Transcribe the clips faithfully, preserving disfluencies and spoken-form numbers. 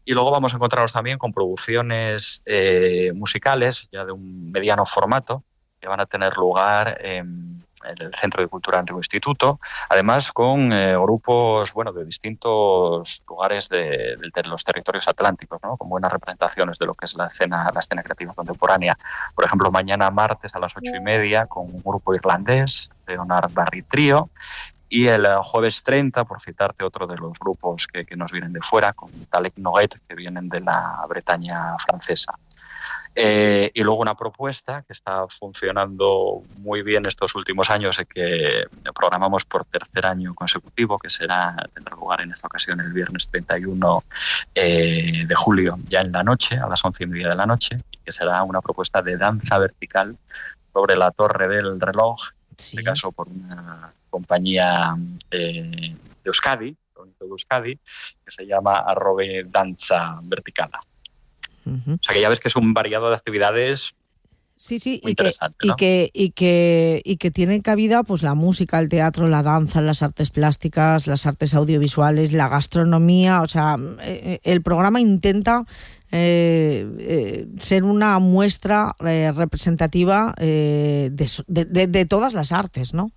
Y luego vamos a encontrarnos también con producciones eh, musicales ya de un mediano formato que van a tener lugar en, en el Centro de Cultura Antiguo Instituto, además con eh, grupos bueno, de distintos lugares de, de, de los territorios atlánticos, ¿no? Con buenas representaciones de lo que es la escena, la escena creativa contemporánea. Por ejemplo, mañana martes a las ocho y media con un grupo irlandés, Leonard Barry Trio, y el jueves treinta, por citarte otro de los grupos que, que nos vienen de fuera, con Talek Noguet, que vienen de la Bretaña francesa. Eh, y luego una propuesta que está funcionando muy bien estos últimos años y que programamos por tercer año consecutivo, que será, tendrá lugar en esta ocasión el viernes treinta y uno eh, de julio, ya en la noche, a las once y media de la noche, y que será una propuesta de danza vertical sobre la Torre del Reloj, sí. en este caso por una compañía eh, de Euskadi, de Euskadi, que se llama Arrobe Danza Verticala. Uh-huh. O sea que ya ves que es un variado de actividades. Sí, sí, muy y, que, interesante, ¿no? y, que, y, que, y que tienen cabida pues la música, el teatro, la danza, las artes plásticas, las artes audiovisuales, la gastronomía. O sea, el programa intenta eh, eh, ser una muestra eh, representativa eh, de, de, de, de todas las artes, ¿no?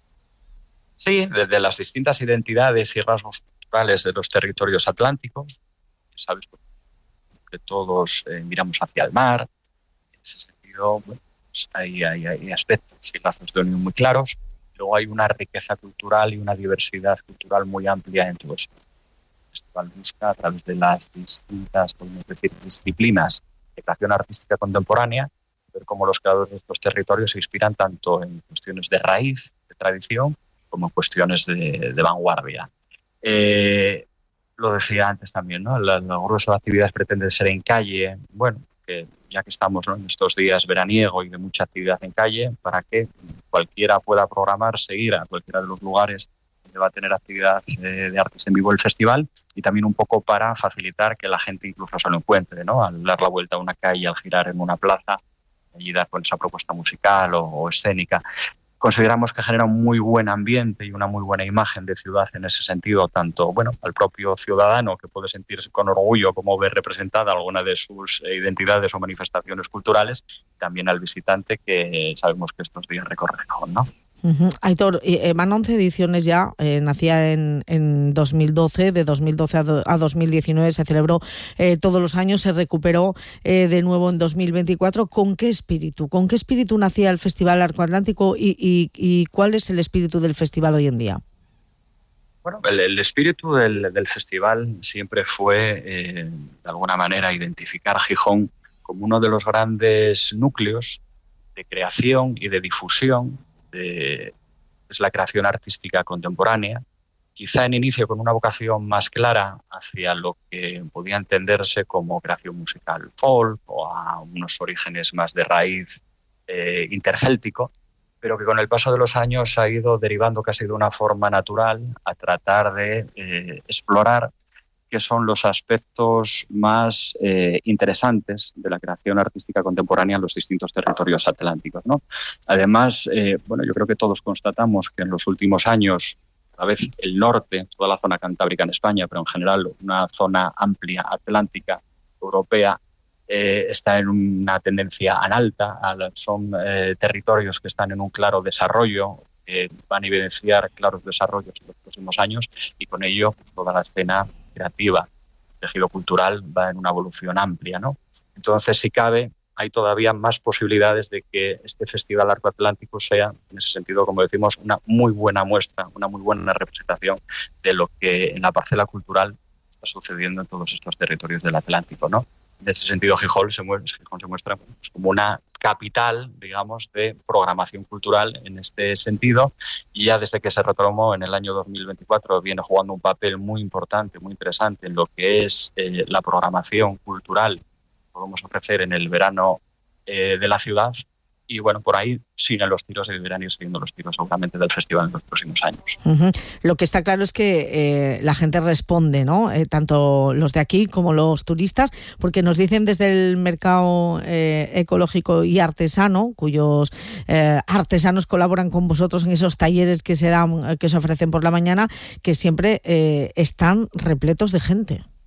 Sí, de, de las distintas identidades y rasgos culturales de los territorios atlánticos. Sabes que todos eh, miramos hacia el mar. En ese sentido, bueno, pues hay, hay, hay aspectos y lazos de unión muy claros. Luego hay una riqueza cultural y una diversidad cultural muy amplia en todo eso. El festival busca, a través de las distintas, podemos decir, disciplinas de creación artística contemporánea, ver cómo los creadores de estos territorios se inspiran tanto en cuestiones de raíz, de tradición, como en cuestiones de, de vanguardia. Eh, lo decía antes también, ¿no? El, el grueso de actividades pretende ser en calle. Bueno, que ya que estamos, ¿no?, en estos días veraniego y de mucha actividad en calle, para que cualquiera pueda programar, seguir a cualquiera de los lugares donde va a tener actividad de, de artes en vivo el festival, y también un poco para facilitar que la gente incluso se lo encuentre, ¿no? Al dar la vuelta a una calle, al girar en una plaza, y dar con esa propuesta musical o, o escénica. Consideramos que genera un muy buen ambiente y una muy buena imagen de ciudad en ese sentido, tanto bueno, al propio ciudadano, que puede sentirse con orgullo como ver representada alguna de sus identidades o manifestaciones culturales, también al visitante, que sabemos que estos días recorre Gijón, ¿no? Uh-huh. Aitor, eh, van once ediciones ya, eh, nacía en, en dos mil doce, de dos mil doce a, do, a dos mil diecinueve se celebró eh, todos los años, se recuperó eh, de nuevo en dos mil veinticuatro. ¿Con qué espíritu? ¿Con qué espíritu nacía el Festival Arco Atlántico y, y, y cuál es el espíritu del festival hoy en día? Bueno, el, el espíritu del, del festival siempre fue, eh, de alguna manera, identificar Gijón como uno de los grandes núcleos de creación y de difusión de es la creación artística contemporánea, quizá en inicio con una vocación más clara hacia lo que podía entenderse como creación musical folk o a unos orígenes más de raíz eh, intercéltico, pero que con el paso de los años ha ido derivando casi de una forma natural a tratar de eh, explorar qué son los aspectos más eh, interesantes de la creación artística contemporánea en los distintos territorios atlánticos, ¿no? Además, eh, bueno, yo creo que todos constatamos que en los últimos años, a la vez el norte, toda la zona cantábrica en España, pero en general una zona amplia atlántica, europea, eh, está en una tendencia en alta. Son eh, territorios que están en un claro desarrollo, que van a evidenciar claros desarrollos en los próximos años, y con ello pues, toda la escena creativa, el tejido cultural va en una evolución amplia, ¿no? Entonces, si cabe, hay todavía más posibilidades de que este Festival Arco Atlántico sea, en ese sentido, como decimos, una muy buena muestra, una muy buena representación de lo que en la parcela cultural está sucediendo en todos estos territorios del Atlántico, ¿no? En ese sentido, Gijón se muestra, Gijón se muestra pues, como una capital, digamos, de programación cultural en este sentido, y ya desde que se retomó en el año dos mil veinticuatro viene jugando un papel muy importante, muy interesante en lo que es eh, la programación cultural que podemos ofrecer en el verano eh, de la ciudad. Y bueno, por ahí siguen los tiros y deberán ir siguiendo los tiros seguramente del festival en los próximos años. Uh-huh. Lo que está claro es que eh, la gente responde, ¿no? Eh, tanto los de aquí como los turistas, porque nos dicen desde el mercado eh, ecológico y artesano, cuyos eh, artesanos colaboran con vosotros en esos talleres que se dan, que se ofrecen por la mañana, que siempre eh, están repletos de gente.